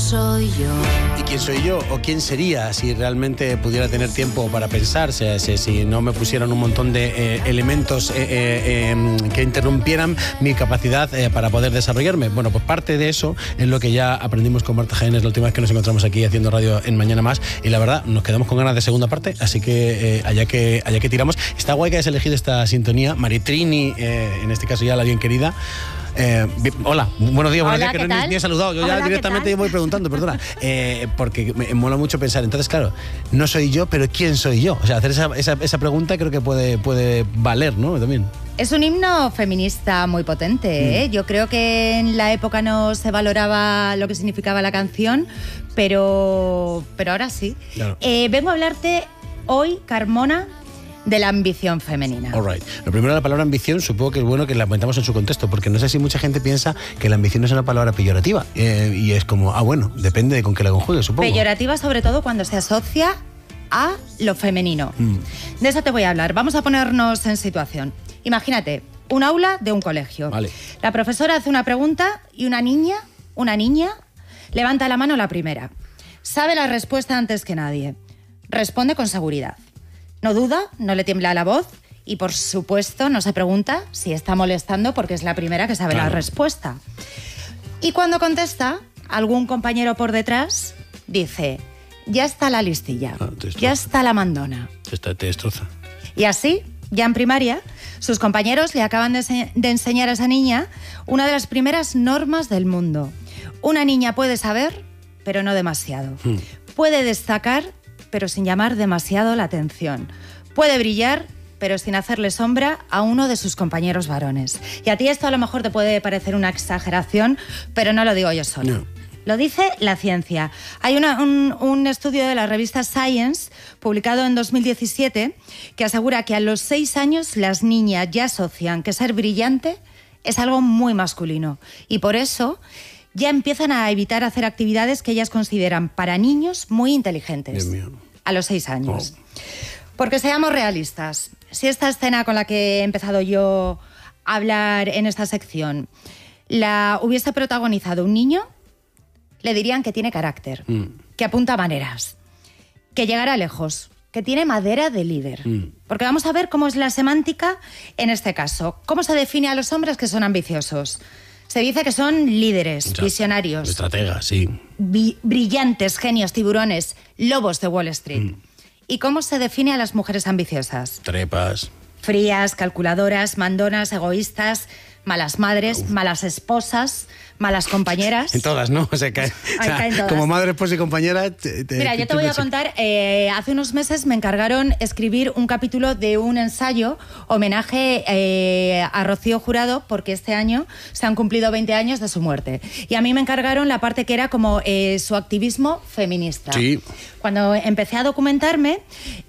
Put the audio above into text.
soy yo? ¿Y quién soy yo? ¿O quién sería si realmente pudiera tener tiempo para pensar? Si no me pusieran un montón de elementos que interrumpieran mi capacidad para poder desarrollarme. Bueno, pues parte de eso es lo que ya aprendimos con Marta Jaén la última vez que nos encontramos aquí haciendo radio en Mañana Más. Y la verdad, nos quedamos con ganas de segunda parte, así que allá que tiramos. Está guay que hayas elegido esta sintonía. Maritrini, en este caso ya la bien querida. Hola, buenos días, Hola, que no ni he saludado. Yo Hola, ya directamente voy preguntando, perdona. Porque me mola mucho pensar. Entonces, claro, no soy yo, pero ¿quién soy yo? O sea, hacer esa pregunta creo que puede valer, ¿no? También. Es un himno feminista muy potente, ¿eh? Yo creo que en la época no se valoraba lo que significaba la canción, pero ahora sí. Claro. Vengo a hablarte hoy, Carmona, de la ambición femenina. All right. Lo primero, la palabra ambición, supongo que es bueno que la metamos en su contexto, porque no sé si mucha gente piensa que la ambición es una palabra peyorativa. Y es como, bueno, depende de con qué la conjugues, supongo. Peyorativa sobre todo cuando se asocia a lo femenino. De eso te voy a hablar. Vamos a ponernos en situación. Imagínate, un aula de un colegio. Vale. La profesora hace una pregunta y una niña, levanta la mano la primera. Sabe la respuesta antes que nadie. Responde con seguridad. No duda, no le tiembla la voz y, por supuesto, no se pregunta si está molestando porque es la primera que sabe la respuesta. Y cuando contesta, algún compañero por detrás dice: ya está la listilla, ya está la mandona. Te destroza. Y así, ya en primaria, sus compañeros le acaban de enseñar a esa niña una de las primeras normas del mundo. Una niña puede saber, pero no demasiado. Puede destacar, pero sin llamar demasiado la atención. Puede brillar, pero sin hacerle sombra a uno de sus compañeros varones. Y a ti esto a lo mejor te puede parecer una exageración, pero no lo digo yo sola. No. Lo dice la ciencia. Hay un estudio de la revista Science, publicado en 2017, que asegura que a los 6 años las niñas ya asocian que ser brillante es algo muy masculino. Y por eso ya empiezan a evitar hacer actividades que ellas consideran para niños muy inteligentes. Dios mío. A los 6 años. Porque seamos realistas, si esta escena con la que he empezado yo a hablar en esta sección la hubiese protagonizado un niño, le dirían que tiene carácter, que apunta maneras, que llegará lejos, que tiene madera de líder. Porque vamos a ver cómo es la semántica en este caso. ¿Cómo se define a los hombres que son ambiciosos? Se dice que son líderes, visionarios. Estrategas, sí. Brillantes, genios, tiburones, lobos de Wall Street. ¿Y cómo se define a las mujeres ambiciosas? Trepas. Frías, calculadoras, mandonas, egoístas, malas madres, malas esposas, malas compañeras. En todas, ¿no? O sea, caen todas. Como madre, esposa y compañera... Mira, yo te voy a contar, hace unos meses me encargaron escribir un capítulo de un ensayo, homenaje a Rocío Jurado, porque este año se han cumplido 20 años de su muerte. Y a mí me encargaron la parte que era como su activismo feminista. Sí. Cuando empecé a documentarme,